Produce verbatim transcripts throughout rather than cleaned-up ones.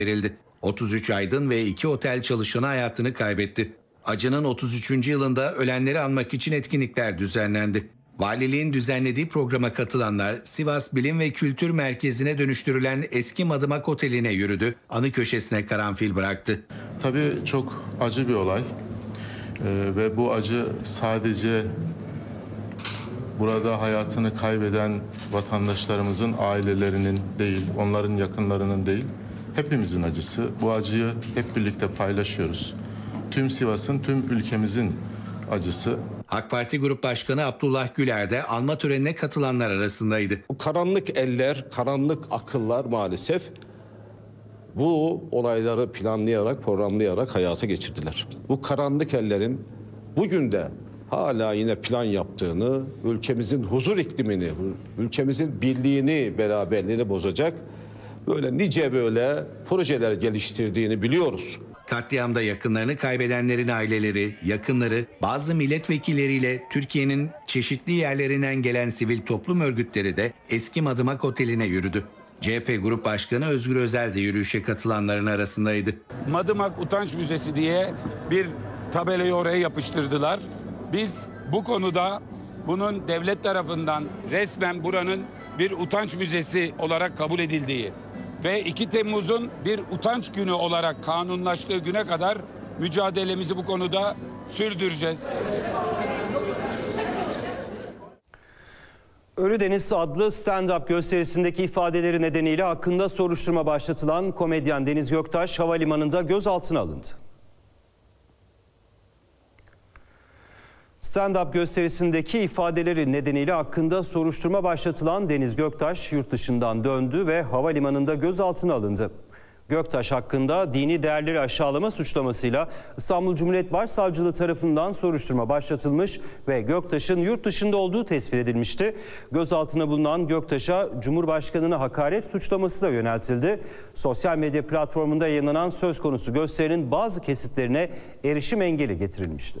verildi. otuz üç aydın ve iki otel çalışanı hayatını kaybetti. Acının otuz üçüncü yılında ölenleri anmak için etkinlikler düzenlendi. Valiliğin düzenlediği programa katılanlar Sivas Bilim ve Kültür Merkezi'ne dönüştürülen eski Madımak Oteli'ne yürüdü. Anı köşesine karanfil bıraktı. Tabii çok acı bir olay ee, ve bu acı sadece burada hayatını kaybeden vatandaşlarımızın ailelerinin değil, onların yakınlarının değil, hepimizin acısı. Bu acıyı hep birlikte paylaşıyoruz. Tüm Sivas'ın, tüm ülkemizin acısı. AK Parti Grup Başkanı Abdullah Güler de anma törenine katılanlar arasındaydı. Bu karanlık eller, karanlık akıllar maalesef bu olayları planlayarak, programlayarak hayata geçirdiler. Bu karanlık ellerin bugün de hala yine plan yaptığını, ülkemizin huzur iklimini, ülkemizin birliğini, beraberliğini bozacak böyle nice böyle projeler geliştirdiğini biliyoruz. Katliamda yakınlarını kaybedenlerin aileleri, yakınları, bazı milletvekilleriyle Türkiye'nin çeşitli yerlerinden gelen sivil toplum örgütleri de eski Madımak Oteli'ne yürüdü. C H P Grup Başkanı Özgür Özel de yürüyüşe katılanların arasındaydı. Madımak Utanç Müzesi diye bir tabelayı oraya yapıştırdılar. Biz bu konuda bunun devlet tarafından resmen buranın bir utanç müzesi olarak kabul edildiği ve iki Temmuz'un bir utanç günü olarak kanunlaştığı güne kadar mücadelemizi bu konuda sürdüreceğiz. Ölüdeniz adlı stand-up gösterisindeki ifadeleri nedeniyle hakkında soruşturma başlatılan komedyen Deniz Göktaş havalimanında gözaltına alındı. Stand-up gösterisindeki ifadeleri nedeniyle hakkında soruşturma başlatılan Deniz Göktaş yurt dışından döndü ve havalimanında gözaltına alındı. Göktaş hakkında dini değerleri aşağılama suçlamasıyla İstanbul Cumhuriyet Başsavcılığı tarafından soruşturma başlatılmış ve Göktaş'ın yurt dışında olduğu tespit edilmişti. Gözaltına bulunan Göktaş'a Cumhurbaşkanı'na hakaret suçlaması da yöneltildi. Sosyal medya platformunda yayınlanan söz konusu gösterinin bazı kesitlerine erişim engeli getirilmişti.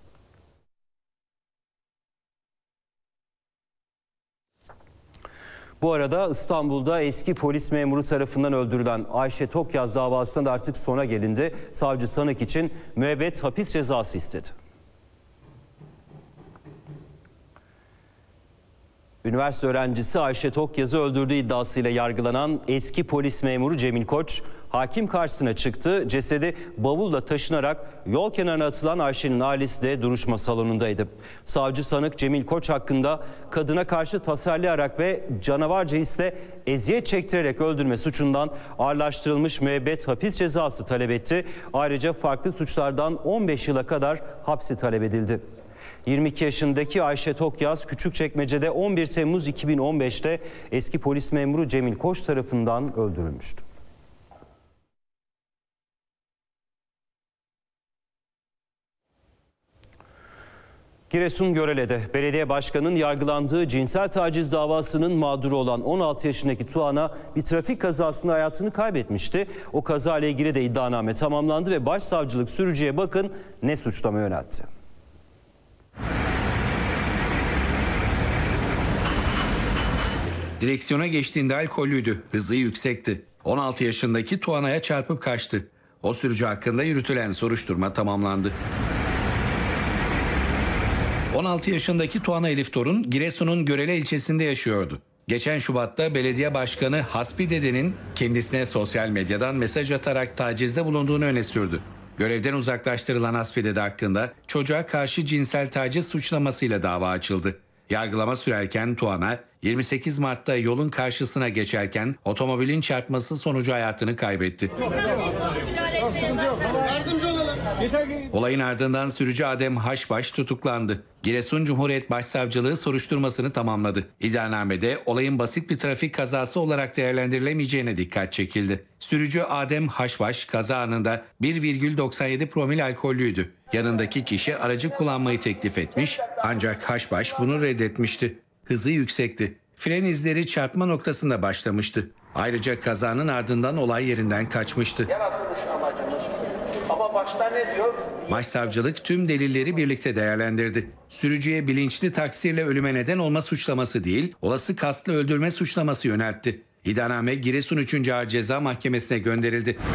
Bu arada İstanbul'da eski polis memuru tarafından öldürülen Ayşe Tokyaz davasında da artık sona gelindi. Savcı sanık için müebbet hapis cezası istedi. Üniversite öğrencisi Ayşe Tokyaz'ı öldürdüğü iddiasıyla yargılanan eski polis memuru Cemil Koç hakim karşısına çıktı. Cesedi bavulla taşınarak yol kenarına atılan Ayşe'nin ailesi de duruşma salonundaydı. Savcı sanık Cemil Koç hakkında kadına karşı tasallayarak ve canavarca hisle eziyet çektirerek öldürme suçundan ağırlaştırılmış müebbet hapis cezası talep etti. Ayrıca farklı suçlardan on beş yıla kadar hapsi talep edildi. yirmi iki yaşındaki Ayşe Tokyaz Küçükçekmece'de on bir Temmuz iki bin on beş'te eski polis memuru Cemil Koç tarafından öldürülmüştü. Giresun Görele'de belediye başkanının yargılandığı cinsel taciz davasının mağduru olan on altı yaşındaki Tuana bir trafik kazasında hayatını kaybetmişti. O kazayla ilgili de iddianame tamamlandı ve başsavcılık sürücüye bakın ne suçlama yöneltti. Direksiyona geçtiğinde alkollüydü, hızı yüksekti. on altı yaşındaki Tuana'ya çarpıp kaçtı. O sürücü hakkında yürütülen soruşturma tamamlandı. on altı yaşındaki Tuana Elif Torun, Giresun'un Görele ilçesinde yaşıyordu. Geçen Şubat'ta belediye başkanı Hasbi Dede'nin kendisine sosyal medyadan mesaj atarak tacizde bulunduğunu öne sürdü. Görevden uzaklaştırılan Hasbi Dede hakkında çocuğa karşı cinsel taciz suçlamasıyla dava açıldı. Yargılama sürerken Tuana, yirmi sekiz Mart'ta yolun karşısına geçerken otomobilin çarpması sonucu hayatını kaybetti. Olayın ardından sürücü Adem Haşbaş tutuklandı. Giresun Cumhuriyet Başsavcılığı soruşturmasını tamamladı. İddianamede olayın basit bir trafik kazası olarak değerlendirilemeyeceğine dikkat çekildi. Sürücü Adem Haşbaş kaza anında bir virgül doksan yedi promil alkollüydü. Yanındaki kişi aracı kullanmayı teklif etmiş ancak Haşbaş bunu reddetmişti. Hızı yüksekti. Fren izleri çarpma noktasında başlamıştı. Ayrıca kazanın ardından olay yerinden kaçmıştı. Ama başta ne diyor? Başsavcılık tüm delilleri birlikte değerlendirdi. Sürücüye bilinçli taksirle ölüme neden olma suçlaması değil, olası kastlı öldürme suçlaması yöneltti. İddianame Giresun üçüncü Ağır Ceza Mahkemesi'ne gönderildi.